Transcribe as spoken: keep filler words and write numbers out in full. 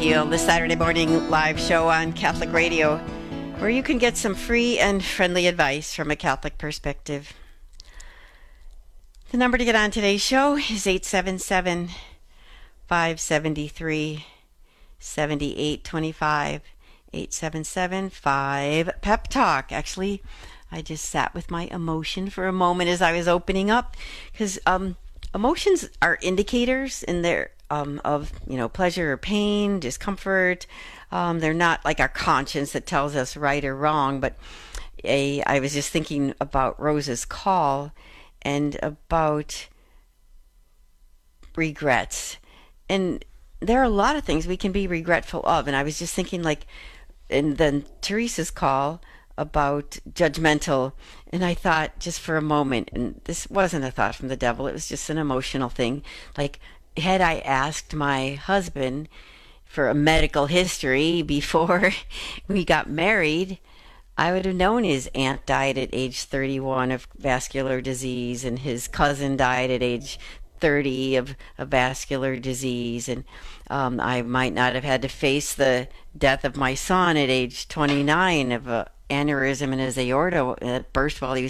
Heal, the Saturday morning live show on Catholic Radio, where you can get some free and friendly advice from a Catholic perspective. The number to get on today's show is eight seven seven, five seven three, seven eight two five. eight seven seven five Pep Talk. Actually, I just sat with my emotion for a moment as I was opening up, because um, emotions are indicators in their um, of you know pleasure or pain, discomfort. Um, they're not like our conscience that tells us right or wrong. But a, I was just thinking about Rose's call and about regrets, and there are a lot of things we can be regretful of. And I was just thinking, like, and then Teresa's call about judgmental, and I thought just for a moment, and this wasn't a thought from the devil, it was just an emotional thing, like, had I asked my husband for a medical history before we got married, I would have known his aunt died at age thirty-one of vascular disease, and his cousin died at age thirty of a vascular disease, and um, I might not have had to face the death of my son at age twenty-nine of a aneurysm in his aorta that burst while he was